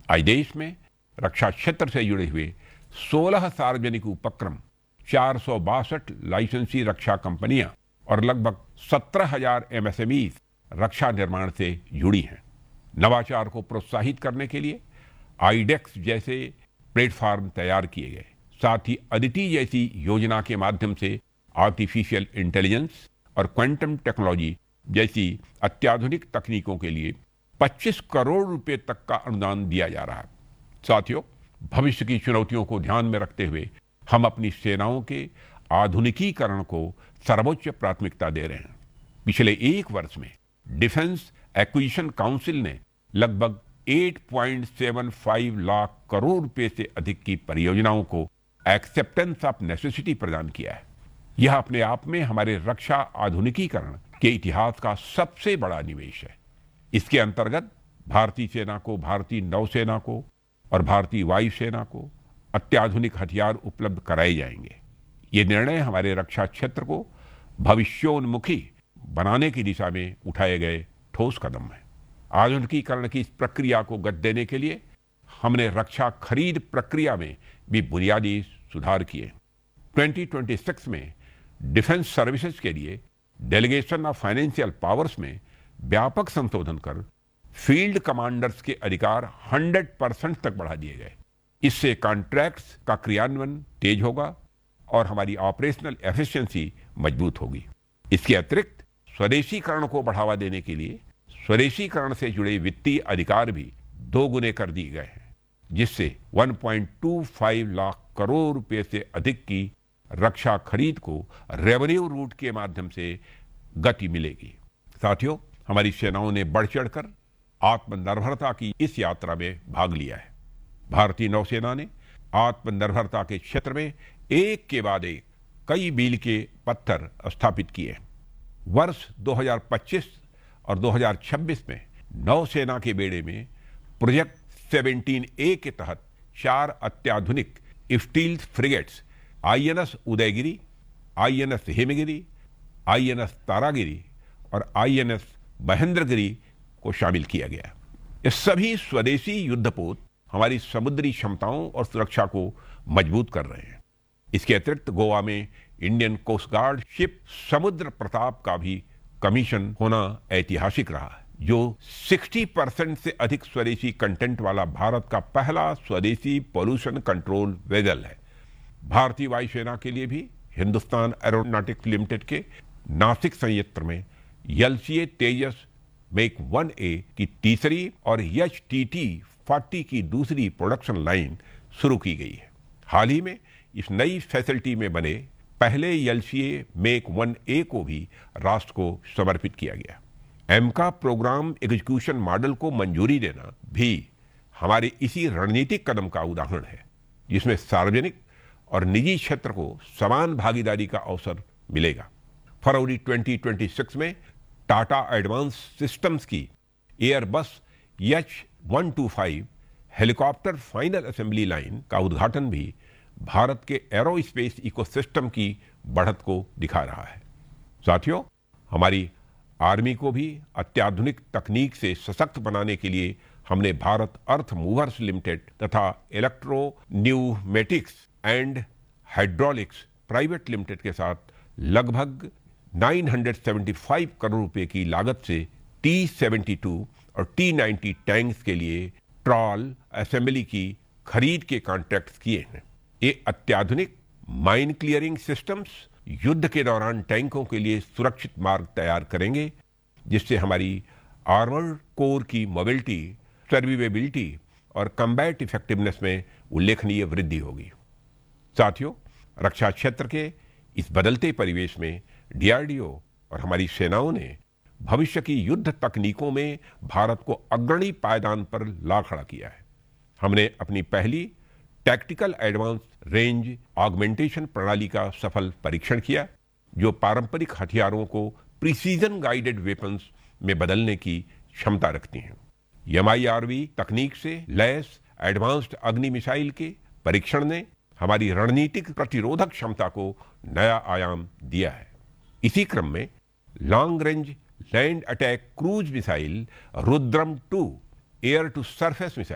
आज देश में रक्षा क्षेत्र से जुड़े हुए 16 सार्वजनिक उपक्रम, 462 लाइसेंसी रक्षा कंपनियां और लगभग 17,000 एमएसएमई रक्षा निर्माण से जुड़ी हैं। नवाचार को प्रोत्साहित करने के लिए आईडेक्स जैसे प्लेटफॉर्म तैयार किए गए। साथ ही अदिति जैसी योजना के माध्यम से आर्टिफिशियल इंटेलिजेंस और क्वांटम टेक्नोलॉजी जैसी अत्याधुनिक तकनीकों के लिए 25 करोड़ रुपए तक का अनुदान दिया जा रहा है। साथियों, भविष्य की चुनौतियों को ध्यान में रखते हुए हम अपनी सेनाओं के आधुनिकीकरण को सर्वोच्च प्राथमिकता दे रहे हैं। पिछले एक वर्ष में डिफेंस एक्विजिशन काउंसिल ने लगभग 8.75 लाख करोड़ रुपए से अधिक की परियोजनाओं को एक्सेप्टेंस ऑफ नेसेसिटी प्रदान किया है। यह अपने आप में हमारे रक्षा आधुनिकीकरण के इतिहास का सबसे बड़ा निवेश है। इसके अंतर्गत भारतीय सेना को, भारतीय नौसेना को और भारतीय वायुसेना को अत्याधुनिक हथियार उपलब्ध कराए जाएंगे। ये निर्णय हमारे रक्षा क्षेत्र को भविष्योन्मुखी बनाने की दिशा में उठाए गए ठोस कदम है। आधुनिकीकरण की इस प्रक्रिया को गति देने के लिए हमने रक्षा खरीद प्रक्रिया में भी बुनियादी सुधार किए। 2026 में डिफेंस सर्विसेज के लिए डेलीगेशन ऑफ फाइनेंशियल पावर्स में व्यापक संशोधन कर फील्ड कमांडर्स के अधिकार 100% तक बढ़ा दिए गए। इससे कॉन्ट्रैक्ट्स का क्रियान्वयन तेज होगा और हमारी ऑपरेशनल एफिशिएंसी मजबूत होगी। इसके अतिरिक्त स्वदेशीकरण को बढ़ावा देने के लिए स्वदेशीकरण से जुड़े वित्तीय अधिकार भी 2 गुने कर दिए गए हैं, जिससे 1.25 लाख करोड़ रुपए से अधिक की रक्षा खरीद को रेवेन्यू रूट के माध्यम से गति मिलेगी। साथियों, हमारी सेनाओं ने बढ़ चढ़कर आत्मनिर्भरता की इस यात्रा में भाग लिया है। भारतीय नौसेना ने आत्मनिर्भरता के क्षेत्र में एक के बाद एक कई मील के पत्थर स्थापित किए। वर्ष 2025 और 2026 में नौसेना के बेड़े में प्रोजेक्ट 17A के तहत 4 अत्याधुनिक stealth frigates INS Udayagiri, INS Himgiri, INS Taragiri और आईएनएस महेंद्रगिरी को शामिल किया गया। ये सभी स्वदेशी युद्धपोत हमारी समुद्री क्षमताओं और सुरक्षा को मजबूत कर रहे हैं। इसके अतिरिक्त गोवा में इंडियन कोस्ट गार्ड शिप समुद्र प्रताप का भी कमीशन होना ऐतिहासिक रहा है, जो 60% से अधिक स्वदेशी कंटेंट वाला भारत का पहला स्वदेशी पोल्यूशन कंट्रोल वेसल है। भारतीय वायुसेना के लिए भी हिंदुस्तान एरोनॉटिक्स लिमिटेड के नासिक संयंत्र में एलसीए तेजस मेक 1A की तीसरी और HTT-40 की दूसरी प्रोडक्शन लाइन शुरू की गई है। हाल ही में इस नई फैसिलिटी में बने पहले एलसीए मेक 1A को भी राष्ट्र को समर्पित किया गया। एमका प्रोग्राम एग्जीक्यूशन मॉडल को मंजूरी देना भी हमारे इसी रणनीतिक कदम का उदाहरण है, जिसमें सार्वजनिक और निजी क्षेत्र को समान भागीदारी का अवसर मिलेगा। फरवरी 2026 में टाटा एडवांस सिस्टम्स की Airbus H125 helicopter final assembly line का उद्घाटन भी भारत के एरोस्पेस इकोसिस्टम की बढ़त को दिखा रहा है। साथियों, हमारी आर्मी को भी अत्याधुनिक तकनीक से सशक्त बनाने के लिए हमने भारत अर्थ मूवर्स लिमिटेड तथा electro pneumatics and hydraulics private limited के साथ लगभग 975 करोड़ रुपए की लागत से T-72 और T-90 टैंक्स के लिए ट्रॉल असेंबली की खरीद के कॉन्ट्रैक्ट्स किए हैं। ये अत्याधुनिक माइन क्लियरिंग सिस्टम्स युद्ध के दौरान टैंकों के लिए सुरक्षित मार्ग तैयार करेंगे, जिससे हमारी आर्मर्ड कोर की मोबिलिटी, सर्वाइवेबिलिटी और कम्बैट इफेक्टिवनेस में उल्लेखनीय वृद्धि होगी। साथियों, रक्षा क्षेत्र के इस बदलते परिवेश में डीआरडीओ और हमारी सेनाओं ने भविष्य की युद्ध तकनीकों में भारत को अग्रणी पायदान पर ला खड़ा किया है। हमने अपनी पहली टैक्टिकल एडवांस रेंज ऑगमेंटेशन प्रणाली का सफल परीक्षण किया, जो पारंपरिक हथियारों को प्रिसीजन गाइडेड वेपन्स में बदलने की क्षमता रखती हैं। MIRV तकनीक से लैस एडवांस्ड अग्नि मिसाइल के परीक्षण ने हमारी रणनीतिक प्रतिरोधक क्षमता को नया आयाम दिया है। इसी क्रम में long range land attack cruise missile Rudram 2 air to surface missile